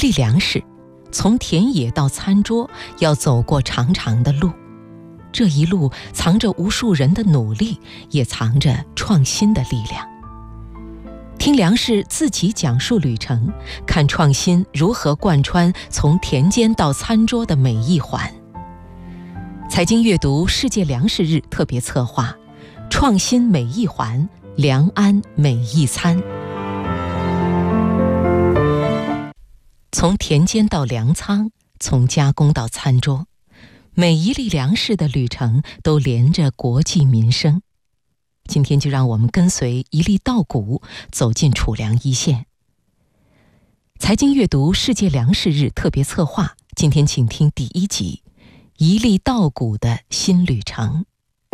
粒粮食，从田野到餐桌要走过长长的路，这一路藏着无数人的努力，也藏着创新的力量。听粮食自己讲述旅程，看创新如何贯穿从田间到餐桌的每一环。财经阅读世界粮食日特别策划，创新每一环，良安每一餐。从田间到粮仓，从加工到餐桌，每一粒粮食的旅程都连着国计民生。今天就让我们跟随一粒稻谷走进储粮一线。财经阅读世界粮食日特别策划，今天请听第1集，一粒稻谷的新旅程。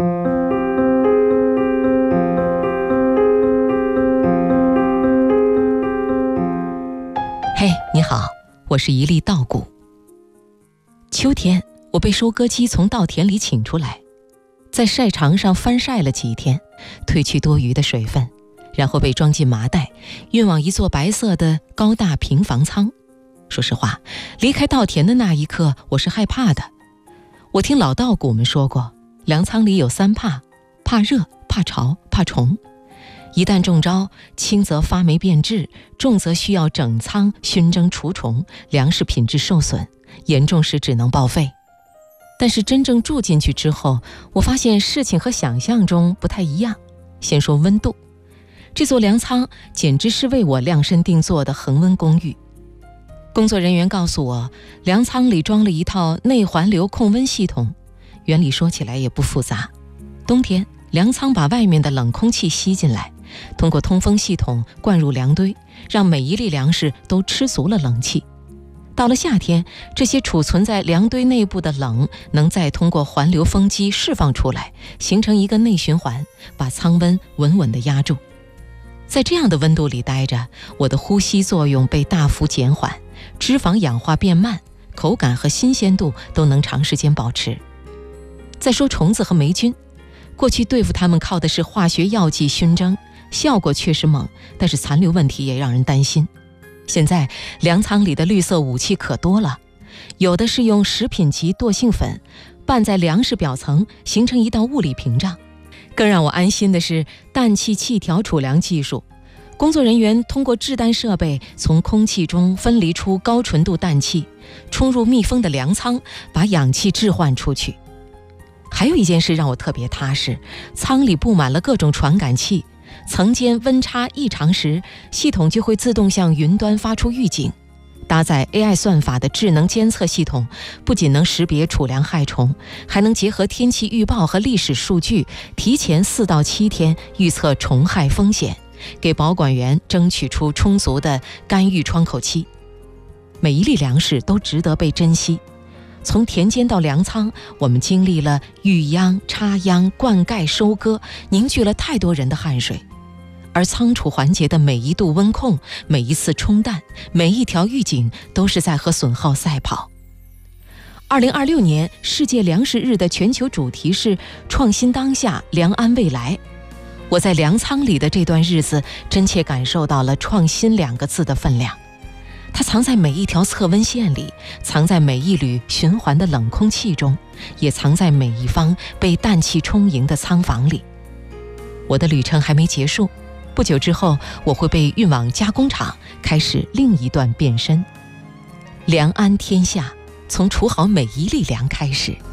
嘿，你好，我是一粒稻谷。秋天，我被收割机从稻田里请出来，在晒场上翻晒了几天，褪去多余的水分，然后被装进麻袋，运往一座白色的高大平房仓。说实话，离开稻田的那一刻，我是害怕的。我听老稻谷们说过，粮仓里有3怕：怕热、怕潮、怕虫。一旦中招，轻则发霉变质，重则需要整仓熏蒸除虫，粮食品质受损，严重时只能报废。但是真正住进去之后，我发现事情和想象中不太一样。先说温度，这座粮仓简直是为我量身定做的恒温公寓。工作人员告诉我，粮仓里装了一套内环流控温系统，原理说起来也不复杂。冬天，粮仓把外面的冷空气吸进来，通过通风系统灌入粮堆，让每一粒粮食都吃足了冷气。到了夏天，这些储存在粮堆内部的冷能再通过环流风机释放出来，形成一个内循环，把仓温稳稳地压住。在这样的温度里待着，我的呼吸作用被大幅减缓，脂肪氧化变慢，口感和新鲜度都能长时间保持。再说虫子和霉菌，过去对付它们靠的是化学药剂熏蒸，效果确实猛，但是残留问题也让人担心。现在粮仓里的绿色武器可多了，有的是用食品级惰性粉拌在粮食表层，形成一道物理屏障。更让我安心的是氮气气条储粮技术，工作人员通过制氮设备从空气中分离出高纯度氮气，冲入密封的粮仓，把氧气置换出去。还有一件事让我特别踏实，仓里布满了各种传感器，层间温差异常时，系统就会自动向云端发出预警。搭载 AI 算法的智能监测系统，不仅能识别储粮害虫，还能结合天气预报和历史数据，提前4到7天预测虫害风险，给保管员争取出充足的干预窗口期。每一粒粮食都值得被珍惜。从田间到粮仓，我们经历了育秧、插秧、灌溉、收割，凝聚了太多人的汗水。而仓储环节的每一度温控，每一次冲淡，每一条预警，都是在和损耗赛跑。2026年世界粮食日的全球主题是创新当下，良安未来。我在粮仓里的这段日子，真切感受到了创新2个字的分量。它藏在每一条测温线里，藏在每一缕循环的冷空气中，也藏在每一方被氮气充盈的仓房里。我的旅程还没结束，不久之后，我会被运往加工厂，开始另一段变身。良安天下，从储好每一粒粮开始。